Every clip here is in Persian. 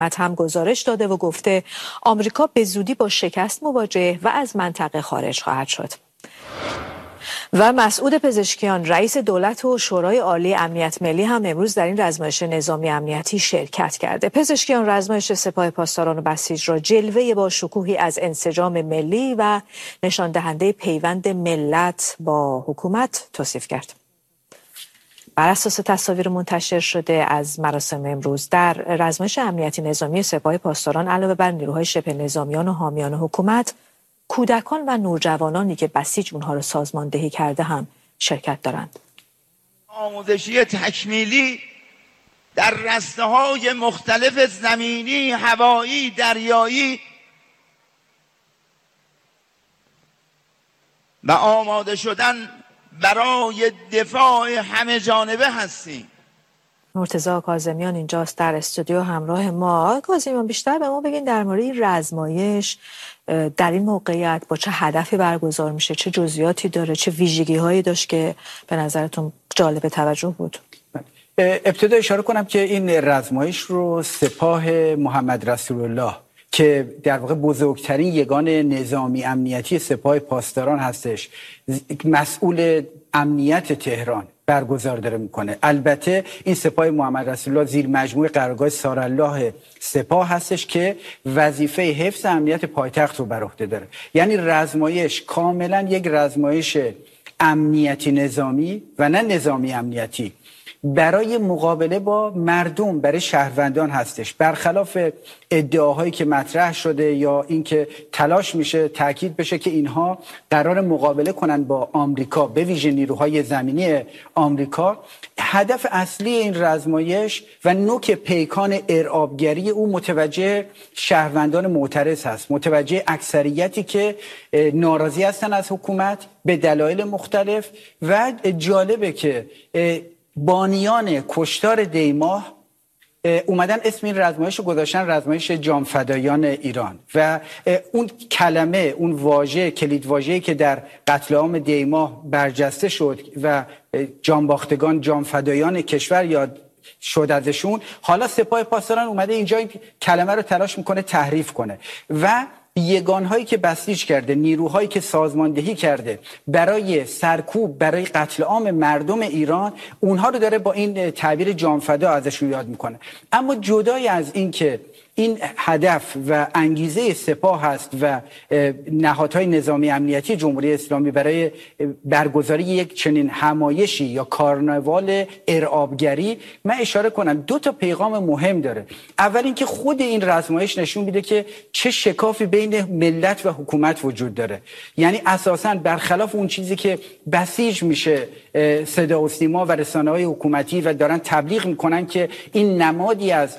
هم گزارش داده و گفته آمریکا به زودی با شکست مواجه و از منطقه خارج خواهد شد. و مسعود پزشکیان رئیس دولت و شورای عالی امنیت ملی هم امروز در این رزمایش نظامی امنیتی شرکت کرده. پزشکیان رزمایش سپاه پاسداران و بسیج را جلوه با شکوهی از انسجام ملی و نشان دهنده پیوند ملت با حکومت توصیف کرد. بر اساس تصاویر منتشر شده از مراسم امروز در رزمایش امنیتی نظامی سپاه پاسداران علاوه بر نیروهای شبه نظامیان و حامیان حکومت، کودکان و نوجوانانی که بسیج اونها رو سازماندهی کرده هم شرکت دارند. آموزشی تکمیلی در رسته‌های مختلف زمینی، هوایی، دریایی و آماده شدن برای دفاع همه جانبه هستیم. مرتضی کاظمیان اینجاست در استودیو همراه ما. کاظمیان بیشتر به ما بگین در مورد این رزمایش در این موقعیت با چه هدفی برگزار میشه، چه جزئیاتی داره، چه ویژگی هایی داشت که به نظرتون جالب توجه بود؟ ابتدا اشاره کنم که این رزمایش رو سپاه محمد رسول الله که در واقع بزرگترین یگان نظامی امنیتی سپاه پاسداران هستش، مسئول امنیت تهران برگزار داره میکنه. البته این سپاه محمد رسول الله زیر مجموعه قرارگاه سارالله سپاه هستش که وظیفه حفظ امنیت پایتخت رو بر عهده داره. یعنی رزمایش کاملا یک رزمایش امنیتی نظامی و نه نظامی امنیتی برای مقابله با مردم، برای شهروندان هستش. برخلاف ادعاهایی که مطرح شده یا اینکه تلاش میشه تاکید بشه که اینها قرار مقابله کنن با آمریکا، به ویژه نیروهای زمینی آمریکا، هدف اصلی این رزمایش و نوک پیکان ارعابگری او متوجه شهروندان معترض هست، متوجه اکثریتی که ناراضی هستن از حکومت به دلایل مختلف. و جالبه که بانیان کشتار دیماه اومدن اسم این رزمایش رو گذاشتن رزمایش جانفدایان ایران و اون کلمه، اون واژه، کلید واژه‌ای که در قتل عام دیماه برجسته شد و جانباختگان، جانفدایان کشور یاد شد ازشون، حالا سپاه پاسداران اومده اینجا این کلمه رو تلاش میکنه تحریف کنه و یگانهایی که بسیج کرده، نیروهایی که سازماندهی کرده برای سرکوب، برای قتل عام مردم ایران، اونها رو داره با این تعبیر جانفدا ازشون یاد میکنه. اما جدای از این که این هدف و انگیزه سپاه هست و نهادهای نظامی امنیتی جمهوری اسلامی برای برگزاری یک چنین همایشی یا کارناوال ارعابگری، من اشاره کنم دو تا پیغام مهم داره. اول اینکه خود این رزمایش نشون میده که چه شکافی بین ملت و حکومت وجود داره. یعنی اساساً برخلاف اون چیزی که بسیج میشه صدا و سیما و رسانه‌های حکومتی و دارن تبلیغ میکنن که این نمادی از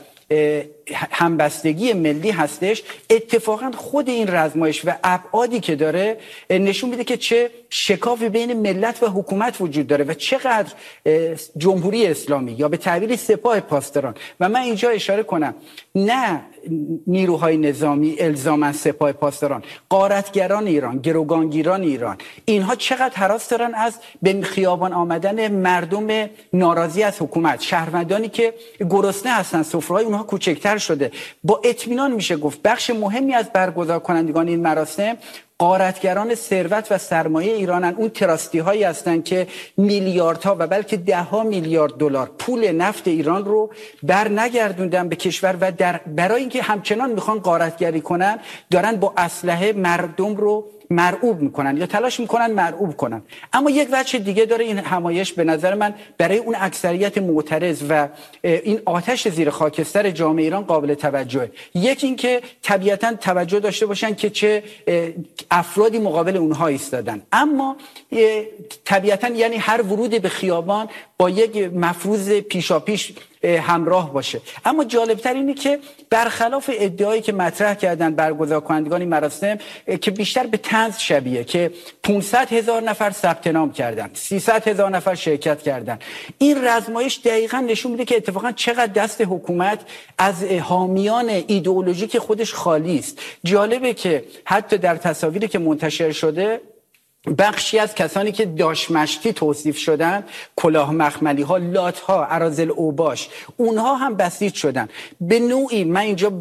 همبستگی ملی هستش، اتفاقا خود این رزمایش و ابعادی که داره نشون میده که چه شکافی بین ملت و حکومت وجود داره و چقدر جمهوری اسلامی یا به تعبیر سپاه پاسداران، و من اینجا اشاره کنم نه نیروهای نظامی الزاما سپاه پاسداران، غارتگران ایران، گروگانگیران ایران، اینها چقدر هراس دارن از به خیابان آمدن مردم ناراضی از حکومت، شهروندانی که گرسنه هستن، سفره‌های اونها کوچکتر شده. با اطمینان میشه گفت بخش مهمی از برگزار کنندگان این مراسم غارتگران ثروت و سرمایه ایرانن. اون تراستی هایی هستن که میلیاردها و بلکه ده‌ها میلیارد دلار پول نفت ایران رو بر نگردوندن به کشور و برای اینکه همچنان میخوان غارتگری کنن دارن با اسلحه مردم رو مرعوب میکنن یا تلاش میکنن مرعوب کنن. اما یک وجه دیگه داره این همایش به نظر من برای اون اکثریت معترض و این آتش زیر خاکستر جامعه ایران قابل توجهه. یکی این که طبیعتاً توجه داشته باشن که چه افرادی مقابل اونها ایستادن، اما طبیعتاً یعنی هر ورود به خیابان با یک مفروض پیشاپیش همراه باشه. اما جالبتر اینه که برخلاف ادعایی که مطرح کردن برگزار کنندگان این مراسم که بیشتر به طنز شبیه که 500,000 نفر ثبت نام کردن، 300,000 نفر شرکت کردن، این رزمایش دقیقاً نشون میده که اتفاقاً چقدر دست حکومت از حامیان ایدئولوژیک خودش خالی است. جالبه که حتی در تصاویری که منتشر شده بخشی از کسانی که داشمشتی توصیف شدن، کلاه مخملی ها، لات ها، اراذل اوباش، اونها هم بسیج شدن. به نوعی من اینجا